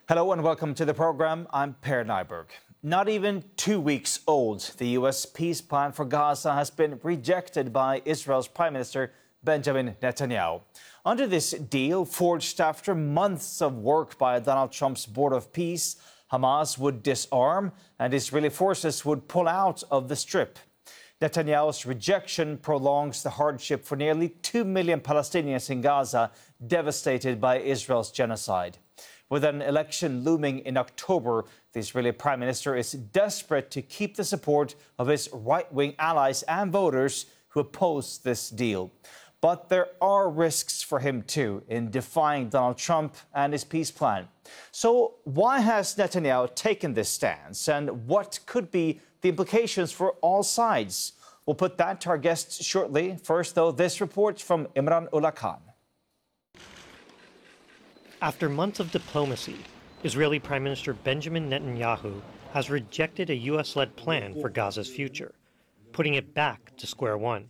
Hello and welcome to the program. I'm Per Nyberg. Not even 2 weeks old, the U.S. peace plan for Gaza has been rejected by Israel's Prime Minister Benjamin Netanyahu. Under this deal, forged after months of work by Donald Trump's Board of Peace, Hamas would disarm and Israeli forces would pull out of the Strip. Netanyahu's rejection prolongs the hardship for nearly 2 million Palestinians in Gaza, devastated by Israel's genocide. With an election looming in October, the Israeli Prime Minister is desperate to keep the support of his right-wing allies and voters who oppose this deal. But there are risks for him, too, in defying Donald Trump and his peace plan. So why has Netanyahu taken this stance, and what could be the implications for all sides? We'll put that to our guests shortly. First, though, this report from Imran Ullah Khan. After months of diplomacy, Israeli Prime Minister Benjamin Netanyahu has rejected a U.S.-led plan for Gaza's future, putting it back to square one.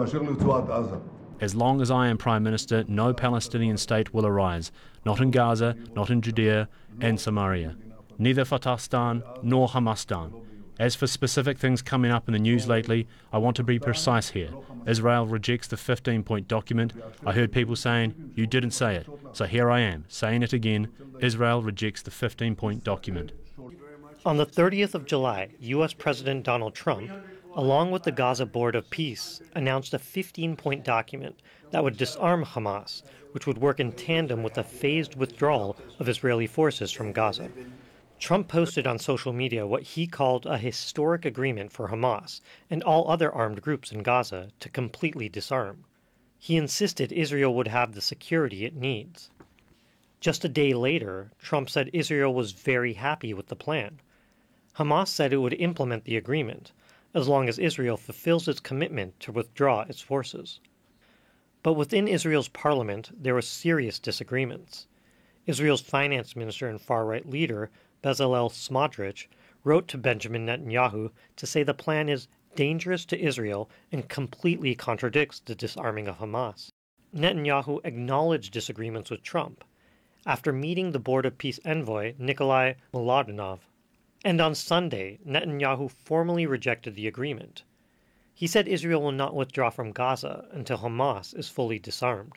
As long as I am Prime Minister, no Palestinian state will arise, not in Gaza, not in Judea and Samaria, neither Fatastan nor Hamastan. As for specific things coming up in the news lately, I want to be precise here. Israel rejects the 15-point document. I heard people saying, you didn't say it. So here I am, saying it again. Israel rejects the 15-point document. On the 30th of July, U.S. President Donald Trump, along with the Gaza Board of Peace, announced a 15-point document that would disarm Hamas, which would work in tandem with a phased withdrawal of Israeli forces from Gaza. Trump posted on social media what he called a historic agreement for Hamas and all other armed groups in Gaza to completely disarm. He insisted Israel would have the security it needs. Just a day later, Trump said Israel was very happy with the plan. Hamas said it would implement the agreement, as long as Israel fulfills its commitment to withdraw its forces. But within Israel's parliament, there were serious disagreements. Israel's finance minister and far-right leader, Bezalel Smotrich, wrote to Benjamin Netanyahu to say the plan is dangerous to Israel and completely contradicts the disarming of Hamas. Netanyahu acknowledged disagreements with Trump after meeting the Board of Peace envoy Nikolai Mladenov. And on Sunday, Netanyahu formally rejected the agreement. He said Israel will not withdraw from Gaza until Hamas is fully disarmed.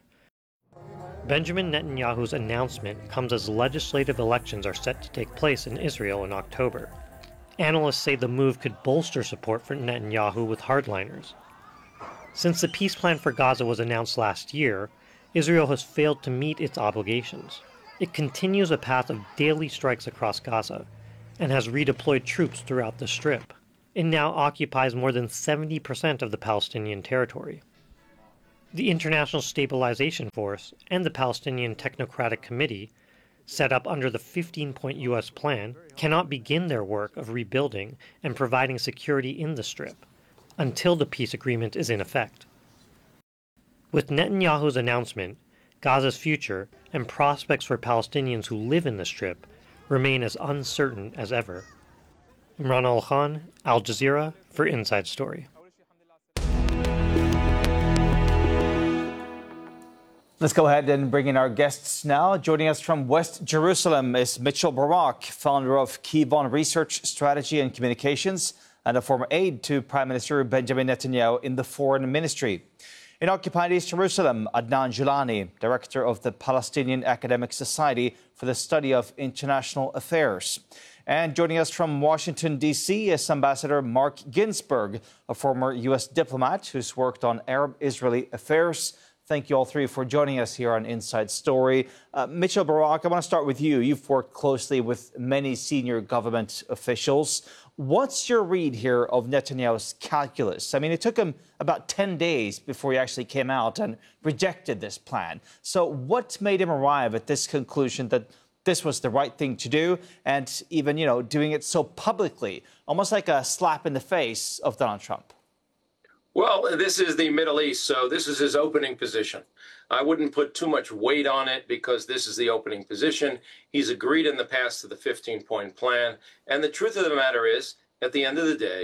Benjamin Netanyahu's announcement comes as legislative elections are set to take place in Israel in October. Analysts say the move could bolster support for Netanyahu with hardliners. Since the peace plan for Gaza was announced last year, Israel has failed to meet its obligations. It continues a path of daily strikes across Gaza and has redeployed troops throughout the Strip. It now occupies more than 70% of the Palestinian territory. The International Stabilization Force and the Palestinian Technocratic Committee, set up under the 15-point U.S. plan, cannot begin their work of rebuilding and providing security in the Strip until the peace agreement is in effect. With Netanyahu's announcement, Gaza's future and prospects for Palestinians who live in the Strip remain as uncertain as ever. Imran Ullah Khan, Al Jazeera, for Inside Story. Let's go ahead and bring in our guests now. Joining us from West Jerusalem is Mitchell Barak, founder of Kivon Research, Strategy and Communications, and a former aide to Prime Minister Benjamin Netanyahu in the Foreign Ministry. In occupied East Jerusalem, Adnan Julani, director of the Palestinian Academic Society for the Study of International Affairs. And joining us from Washington, D.C. is Ambassador Mark Ginsburg, a former U.S. diplomat who's worked on Arab-Israeli affairs. Thank you all three for joining us here on Inside Story. Mitchell Barak, I want to start with you. You've worked closely with many senior government officials. What's your read here of Netanyahu's calculus? I mean, it took him about 10 days before he actually came out and rejected this plan. So what made him arrive at this conclusion that this was the right thing to do, and even, doing it so publicly, almost like a slap in the face of Donald Trump? Well, this is the Middle East, so this is his opening position. I wouldn't put too much weight on it because this is the opening position. He's agreed in the past to the 15-point plan. And the truth of the matter is, at the end of the day,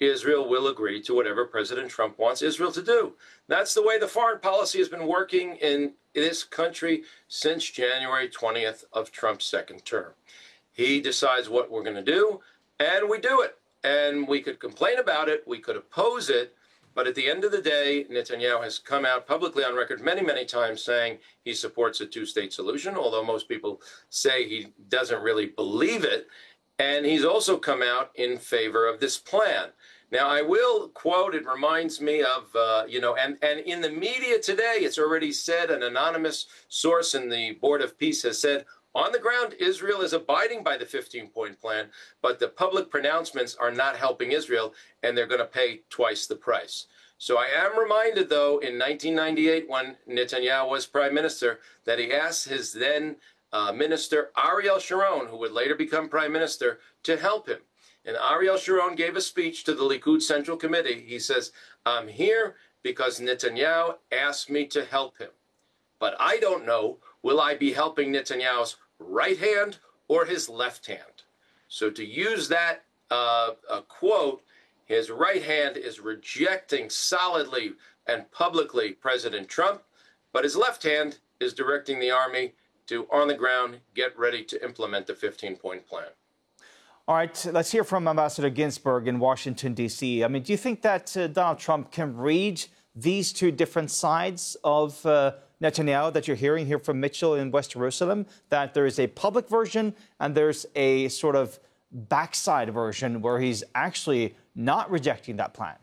Israel will agree to whatever President Trump wants Israel to do. That's the way the foreign policy has been working in this country since January 20th of Trump's second term. He decides what we're going to do, and we do it. And we could complain about it, we could oppose it, but at the end of the day, Netanyahu has come out publicly on record many, many times saying he supports a two-state solution, although most people say he doesn't really believe it. And he's also come out in favor of this plan. Now, I will quote, it reminds me of, and in the media today, it's already said, an anonymous source in the Board of Peace has said, on the ground, Israel is abiding by the 15-point plan, but the public pronouncements are not helping Israel, and they're going to pay twice the price. So I am reminded, though, in 1998, when Netanyahu was prime minister, that he asked his then minister, Ariel Sharon, who would later become prime minister, to help him. And Ariel Sharon gave a speech to the Likud Central Committee. He says, I'm here because Netanyahu asked me to help him. But I don't know, will I be helping Netanyahu's right hand or his left hand? So to use that quote, his right hand is rejecting solidly and publicly President Trump, but his left hand is directing the army to, on the ground, get ready to implement the 15-point plan. All right, let's hear from Ambassador Ginsburg in Washington, D.C. I mean, do you think that Donald Trump can read these two different sides of Netanyahu that you're hearing here from Mitchell in West Jerusalem, that there is a public version and there's a sort of backside version where he's actually not rejecting that plan?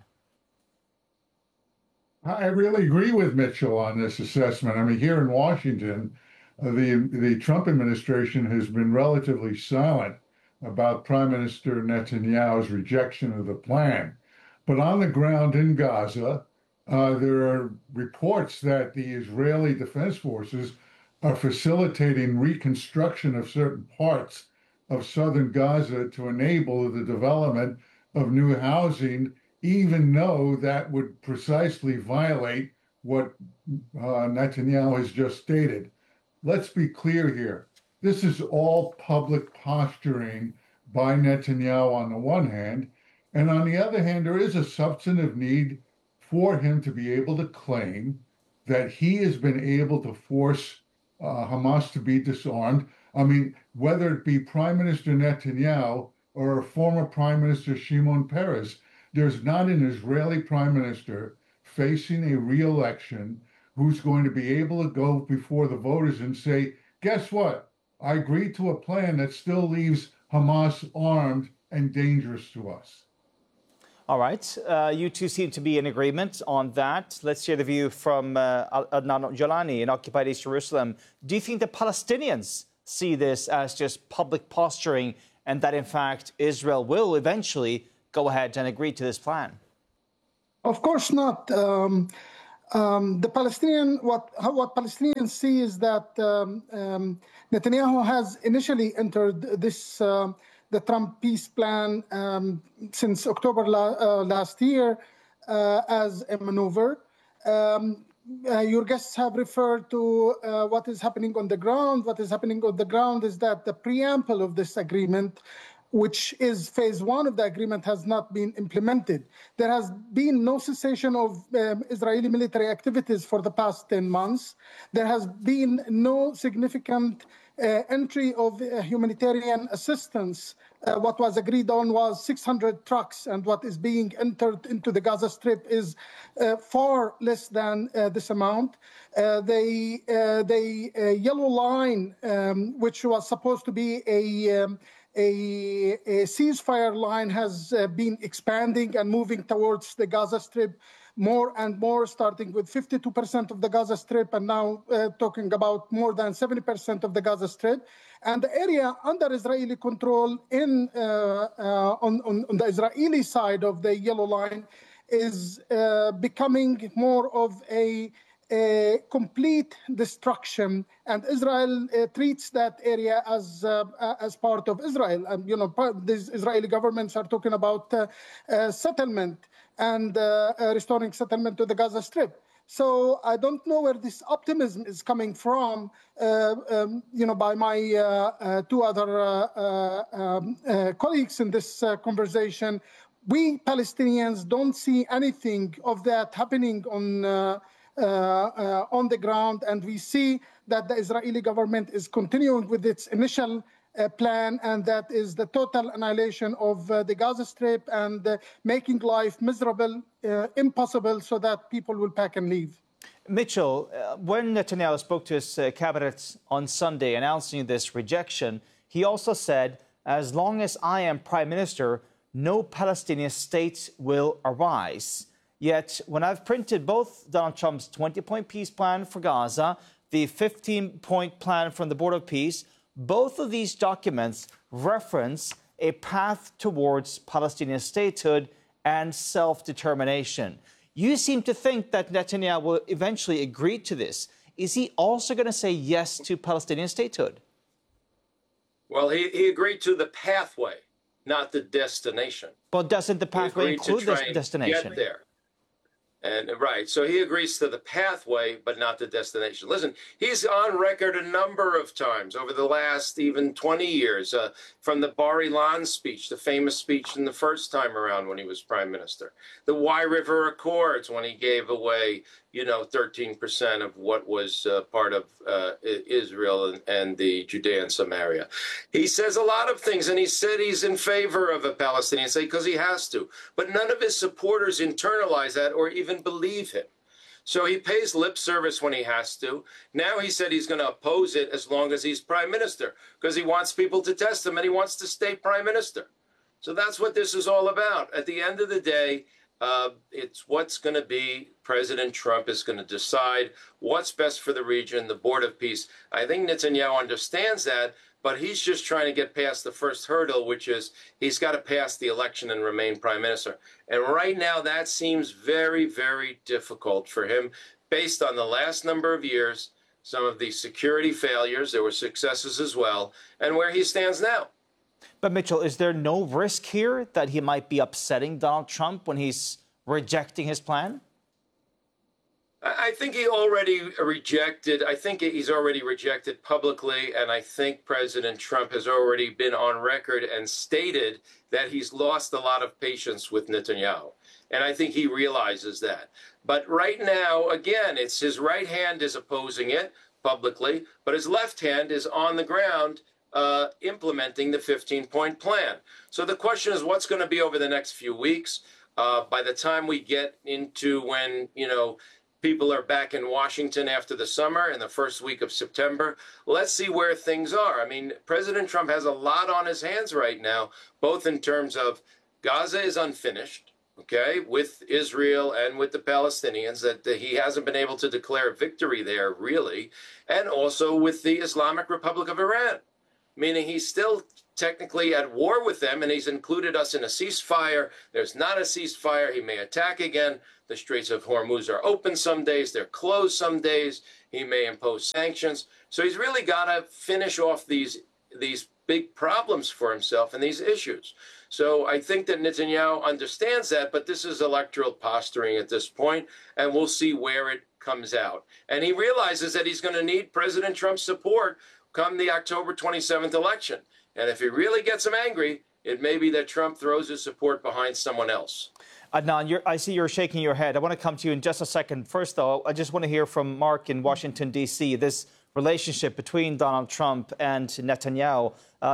I really agree with Mitchell on this assessment. I mean, here in Washington, the Trump administration has been relatively silent about Prime Minister Netanyahu's rejection of the plan. But on the ground in Gaza, there are reports that the Israeli Defense Forces are facilitating reconstruction of certain parts of southern Gaza to enable the development of new housing, even though that would precisely violate what Netanyahu has just stated. Let's be clear here. This is all public posturing by Netanyahu on the one hand, and on the other hand, there is a substantive need for him to be able to claim that he has been able to force Hamas to be disarmed. I mean, whether it be Prime Minister Netanyahu or former Prime Minister Shimon Peres, there's not an Israeli Prime Minister facing a re-election who's going to be able to go before the voters and say, guess what? I agreed to a plan that still leaves Hamas armed and dangerous to us. All right. You two seem to be in agreement on that. Let's hear the view from Adnan Jalani in occupied East Jerusalem. Do you think the Palestinians see this as just public posturing and that, in fact, Israel will eventually go ahead and agree to this plan? Of course not. What Palestinians see is that Netanyahu has initially entered this the Trump peace plan since October last year as a maneuver. Your guests have referred to what is happening on the ground. What is happening on the ground is that the preamble of this agreement, which is phase one of the agreement, has not been implemented. There has been no cessation of Israeli military activities for the past 10 months. There has been no significant entry of humanitarian assistance. What was agreed on was 600 trucks, and what is being entered into the Gaza Strip is far less than this amount. The yellow line, which was supposed to be a ceasefire line, has been expanding and moving towards the Gaza Strip more and more, starting with 52% of the Gaza Strip and now talking about more than 70% of the Gaza Strip. And the area under Israeli control on the Israeli side of the yellow line is becoming more of a complete destruction, and Israel treats that area as part of Israel. And these Israeli governments are talking about settlement and restoring settlement to the Gaza Strip. So I don't know where this optimism is coming from. By my two other colleagues in this conversation. we Palestinians don't see anything of that happening on the ground, and we see that the Israeli government is continuing with its initial plan, and that is the total annihilation of the Gaza Strip and making life miserable, impossible, so that people will pack and leave. Mitchell, when Netanyahu spoke to his cabinet on Sunday announcing this rejection, he also said, as long as I am prime minister, no Palestinian state will arise. Yet, when I've printed both Donald Trump's 20-point peace plan for Gaza, the 15-point plan from the Board of Peace, both of these documents reference a path towards Palestinian statehood and self-determination. You seem to think that Netanyahu will eventually agree to this. Is he also going to say yes to Palestinian statehood? Well, he agreed to the pathway, not the destination. But doesn't the pathway include this destination? Get there. And right, so he agrees to the pathway, but not the destination. Listen, he's on record a number of times over the last even 20 years, from the Bar Ilan speech, the famous speech in the first time around when he was prime minister, the Wye River Accords when he gave away, 13% of what was part of Israel and the Judea and Samaria. He says a lot of things, and he said he's in favor of a Palestinian state because he has to. But none of his supporters internalize that or even believe him. So he pays lip service when he has to. Now he said he's going to oppose it as long as he's prime minister because he wants people to test him and he wants to stay prime minister. So that's what this is all about. At the end of the day, it's what's going to be. President Trump is going to decide what's best for the region, the Board of Peace. I think Netanyahu understands that, but he's just trying to get past the first hurdle, which is he's got to pass the election and remain prime minister. And right now, that seems very, very difficult for him based on the last number of years, some of the security failures, there were successes as well, and where he stands now. But Mitchell, is there no risk here that he might be upsetting Donald Trump when he's rejecting his plan? I think he already rejected. I think he's already rejected publicly, and I think President Trump has already been on record and stated that he's lost a lot of patience with Netanyahu. And I think he realizes that. But right now, again, it's his right hand is opposing it publicly, but his left hand is on the ground implementing the 15-point plan. So the question is, what's going to be over the next few weeks? By the time we get into when, people are back in Washington after the summer in the first week of September, let's see where things are. I mean, President Trump has a lot on his hands right now, both in terms of Gaza is unfinished, okay, with Israel and with the Palestinians, that he hasn't been able to declare victory there, really, and also with the Islamic Republic of Iran, meaning he's still technically at war with them, and he's included us in a ceasefire. There's not a ceasefire. He may attack again. The Straits of Hormuz are open some days. They're closed some days. He may impose sanctions. So he's really got to finish off these big problems for himself and these issues. So I think that Netanyahu understands that, but this is electoral posturing at this point, and we'll see where it comes out. And he realizes that he's going to need President Trump's support come the October 27th election. And if he really gets him angry, it may be that Trump throws his support behind someone else. Adnan, I see you're shaking your head. I want to come to you in just a second. First, though, I just want to hear from Mark in Washington, D.C., this relationship between Donald Trump and Netanyahu.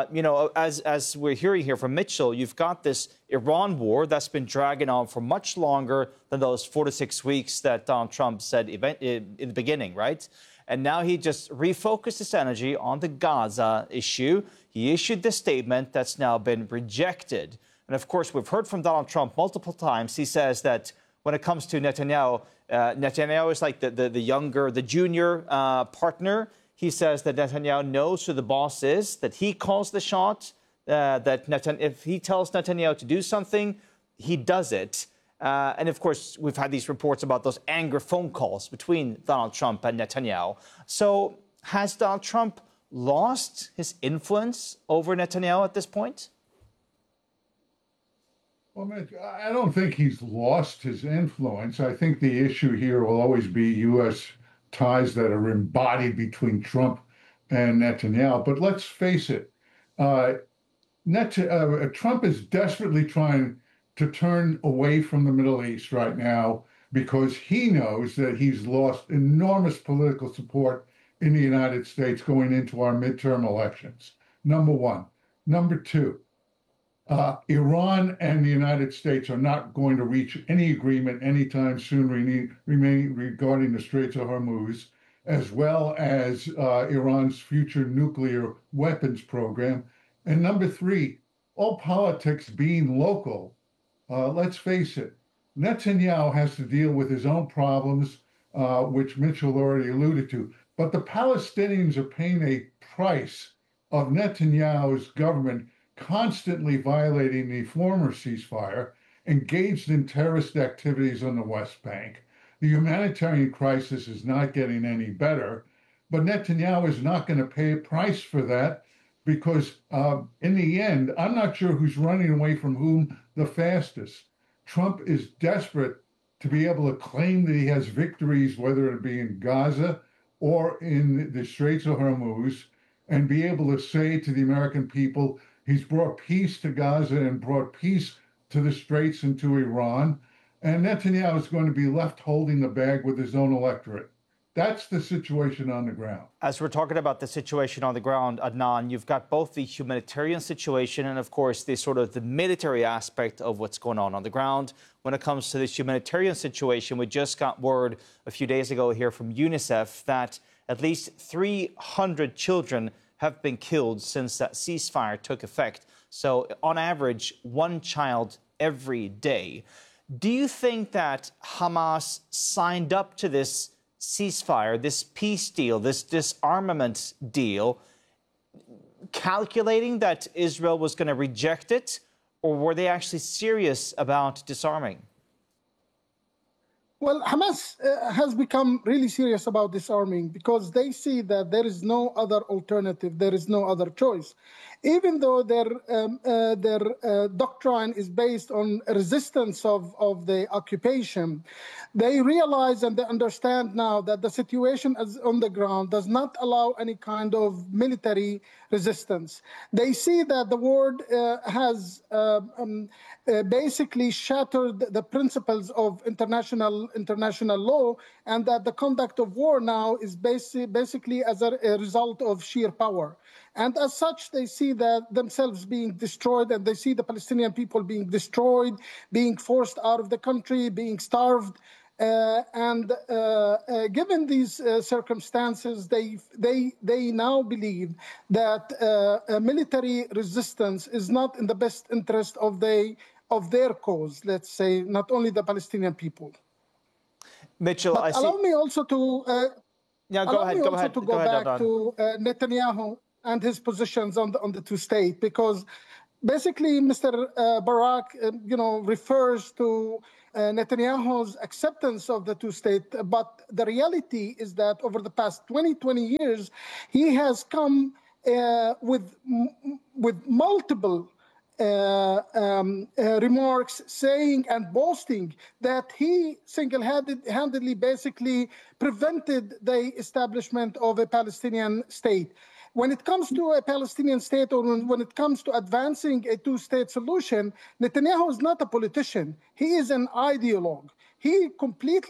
As we're hearing here from Mitchell, you've got this Iran war that's been dragging on for much longer than those 4 to 6 weeks that Donald Trump said in the beginning, right? And now he just refocused his energy on the Gaza issue. He issued this statement that's now been rejected. And of course, we've heard from Donald Trump multiple times. He says that when it comes to Netanyahu, Netanyahu is like the junior partner. He says that Netanyahu knows who the boss is, that he calls the shot, if he tells Netanyahu to do something, he does it. And of course, we've had these reports about those angry phone calls between Donald Trump and Netanyahu. So has Donald Trump lost his influence over Netanyahu at this point? Well, Mitch, I don't think he's lost his influence. I think the issue here will always be U.S. ties that are embodied between Trump and Netanyahu. But let's face it, Trump is desperately trying to turn away from the Middle East right now because he knows that he's lost enormous political support in the United States going into our midterm elections. Number one. Number two, Iran and the United States are not going to reach any agreement anytime soon regarding the Straits of Hormuz, as well as Iran's future nuclear weapons program. And number three, all politics being local, let's face it, Netanyahu has to deal with his own problems, which Mitchell already alluded to. But the Palestinians are paying a price of Netanyahu's government constantly violating the former ceasefire, engaged in terrorist activities on the West Bank. The humanitarian crisis is not getting any better, but Netanyahu is not going to pay a price for that because in the end, I'm not sure who's running away from whom the fastest. Trump is desperate to be able to claim that he has victories, whether it be in Gaza or in the Straits of Hormuz, and be able to say to the American people, he's brought peace to Gaza and brought peace to the Straits and to Iran. And Netanyahu is going to be left holding the bag with his own electorate. That's the situation on the ground. As we're talking about the situation on the ground, Adnan, you've got both the humanitarian situation and, of course, the military aspect of what's going on the ground. When it comes to this humanitarian situation, we just got word a few days ago here from UNICEF that at least 300 children have been killed since that ceasefire took effect. So, on average, one child every day. Do you think that Hamas signed up to this ceasefire, this peace deal, this disarmament deal, calculating that Israel was going to reject it, or were they actually serious about disarming? Well, Hamas has become really serious about disarming because they see that there is no other alternative, there is no other choice. Even though their doctrine is based on resistance of the occupation, they realize and they understand now that the situation on the ground does not allow any kind of military resistance. They see that the world has basically shattered the principles of international law, and that the conduct of war now is basically as a result of sheer power. And as such, they see that themselves being destroyed, and they see the Palestinian people being destroyed, being forced out of the country, being starved. Given these circumstances, they now believe that military resistance is not in the best interest of their cause, let's say, not only the Palestinian people. Mitchell, but allow me also to go ahead. Go back to Netanyahu and his positions on the two-state, because basically Mr. Barak, refers to Netanyahu's acceptance of the two-state, but the reality is that over the past 20 years, he has come with multiple remarks saying and boasting that he single-handedly basically prevented the establishment of a Palestinian state. When it comes to a Palestinian state, or when it comes to advancing a two-state solution, Netanyahu is not a politician. He is an ideologue. He completely